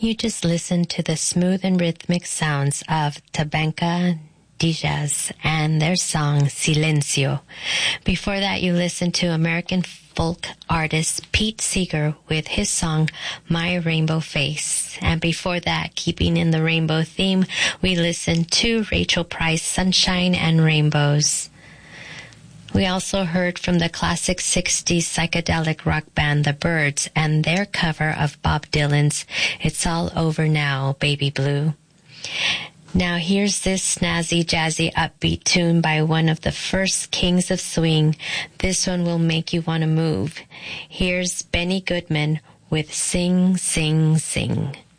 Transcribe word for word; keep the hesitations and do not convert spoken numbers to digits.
You just listened to the smooth and rhythmic sounds of Tabanca Dijas and their song Silencio. Before that, you listened to American folk artist Pete Seeger with his song My Rainbow Face. And before that, keeping in the rainbow theme, we listened to Rachel Price, Sunshine and Rainbows. We also heard from the classic sixties psychedelic rock band The Byrds and their cover of Bob Dylan's It's All Over Now, Baby Blue. Now here's this snazzy, jazzy, upbeat tune by one of the first kings of swing. This one will make you want to move. Here's Benny Goodman with Sing, Sing, Sing.